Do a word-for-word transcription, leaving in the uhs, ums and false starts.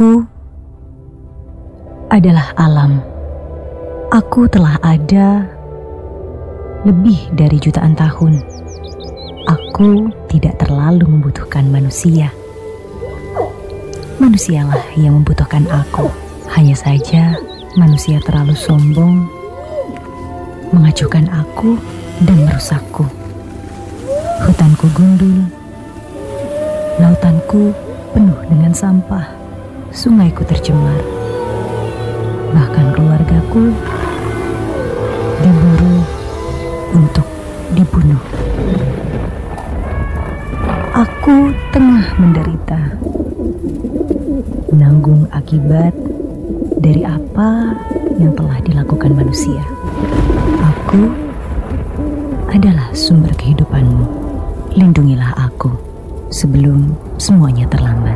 Aku adalah alam. Aku telah ada lebih dari jutaan tahun. Aku tidak terlalu membutuhkan manusia. Manusialah yang membutuhkan aku. Hanya saja manusia terlalu sombong, mengacuhkan aku dan merusakku. Hutanku gundul, lautanku penuh dengan sampah, sungaiku tercemar. Bahkan keluargaku diburu untuk dibunuh. Aku tengah menderita, menanggung akibat dari apa yang telah dilakukan manusia. Aku adalah sumber kehidupanmu. Lindungilah aku sebelum semuanya terlambat.